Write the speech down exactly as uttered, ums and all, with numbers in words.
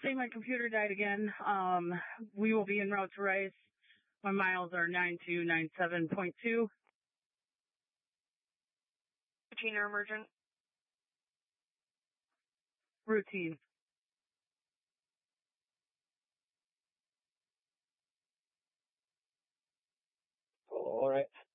Say my computer died again. Um, we will be en route to Rice. My miles are nine two nine seven point two. Routine or emergent? Routine. All right.